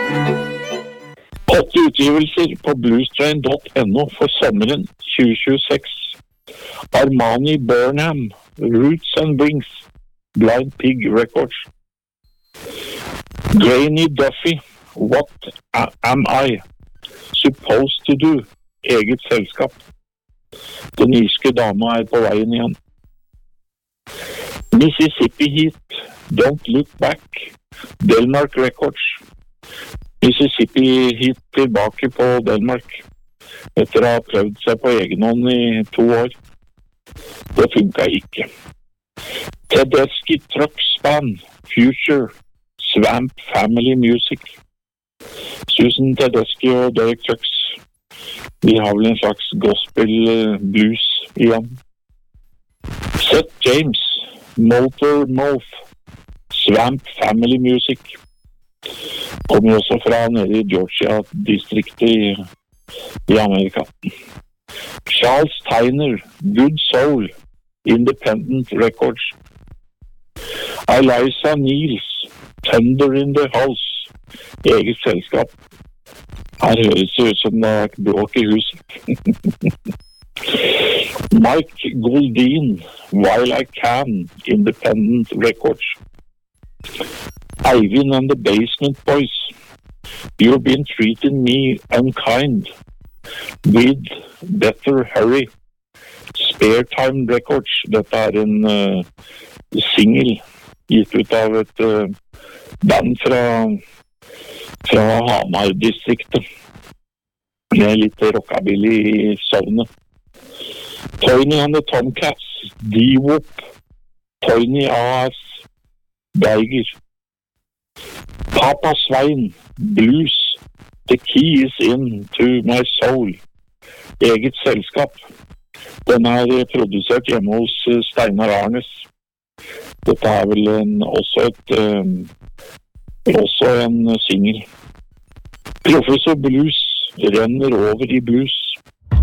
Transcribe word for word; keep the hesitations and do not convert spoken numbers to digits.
Åtte utgivelser på bluestrain punktum no for sommeren tjue tjueseks. Armani Burnham, Roots and Wings, Blind Pig Records. Grainy Duffy, What Am I Supposed to Do, eget selskap. Den irske dama er på veien igjen. Mississippi Heat, Don't Look Back, Delmark Records. Mississippi Heat tilbake på Delmark, etter å ha prøvd seg på egen hånd i to år. Det funket ikke. Tedeschi Trucks Band, Future, Swamp Family Music. Susan Tedeschi og Derek Trucks, de har vel en slags gospel blues igjen. Seth James, Motor Mouth, Swamp Family Music. Kommer også fra nede i Georgia-distriktet i, i Amerika. Charles Tyner, Good Soul, Independent Records. Eliza Niels, Thunder in the House, eget selskap. Her høres det ut som det er bråk i huset. Mike Goldin, While I Can, Independent Records. Eivind and the Basement Boys, You've Been Treating Me Unkind, With Better Hurry, Spare Time Records. Dette er en uh, single gitt ut av et uh, band fra, fra Hamar-distriktet, med litt rockabilly i sovnet. Tony and the Tomcats, D-Whoop, Tony A S, Geiger. Papa Svein, Blues, The Key is Into My Soul, eget selskap. Den er produsert hjemme hos Steinar Arnes. Dette er vel en, også, et, um, også en single. Professor Blues renner over i blues.